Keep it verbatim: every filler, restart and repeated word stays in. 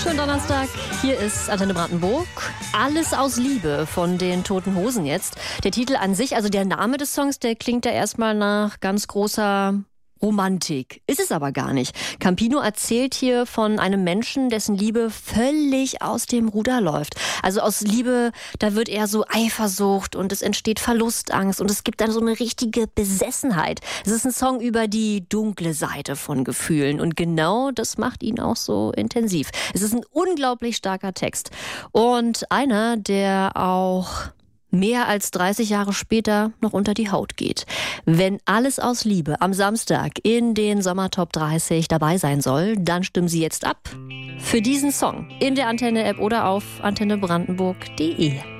Schönen Donnerstag. Hier ist Antenne Brandenburg. Alles aus Liebe von den Toten Hosen jetzt. Der Titel an sich, also der Name des Songs, der klingt ja erstmal nach ganz großer Romantik. Ist es aber gar nicht. Campino erzählt hier von einem Menschen, dessen Liebe völlig aus dem Ruder läuft. Also aus Liebe, da wird eher so Eifersucht und es entsteht Verlustangst und es gibt dann so eine richtige Besessenheit. Es ist ein Song über die dunkle Seite von Gefühlen und genau das macht ihn auch so intensiv. Es ist ein unglaublich starker Text und einer, der auch mehr als dreißig Jahre später noch unter die Haut geht. Wenn Alles aus Liebe am Samstag in den Sommertop dreißig dabei sein soll, dann stimmen Sie jetzt ab für diesen Song in der Antenne-App oder auf antenne brandenburg punkt de.